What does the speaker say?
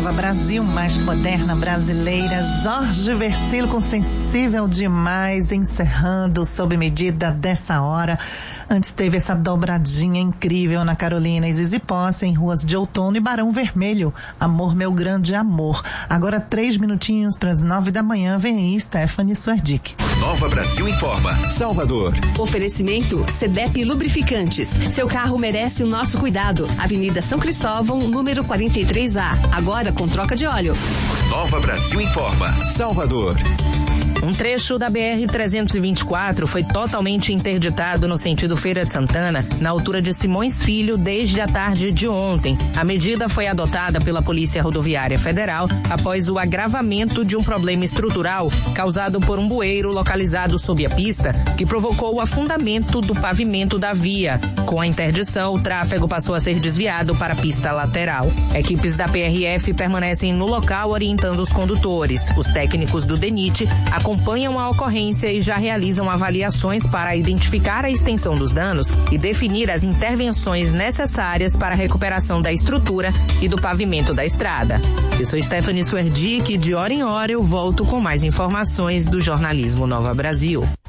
Nova Brasil, mais moderna brasileira. Jorge Versilo com Sensível Demais, encerrando sob medida dessa hora. Antes teve essa dobradinha incrível na Carolina e Zizi Posse em Ruas de Outono e Barão Vermelho, Amor Meu Grande Amor. Agora 3 minutinhos para as 9 da manhã, vem aí Stephanie Swerdick. Nova Brasil informa, Salvador. Oferecimento CDEP Lubrificantes. Seu carro merece o nosso cuidado. Avenida São Cristóvão, número 43A. Agora com troca de óleo. Nova Brasil informa, Salvador. Um trecho da BR-324 foi totalmente interditado no sentido Feira de Santana, na altura de Simões Filho, desde a tarde de ontem. A medida foi adotada pela Polícia Rodoviária Federal após o agravamento de um problema estrutural causado por um bueiro localizado sob a pista, que provocou o afundamento do pavimento da via. Com a interdição, o tráfego passou a ser desviado para a pista lateral. Equipes da PRF permanecem no local orientando os condutores. Os técnicos do DENIT acompanham a ocorrência e já realizam avaliações para identificar a extensão dos danos e definir as intervenções necessárias para a recuperação da estrutura e do pavimento da estrada. Eu sou Stephanie Swerdick e de hora em hora eu volto com mais informações do jornalismo Nova Brasil.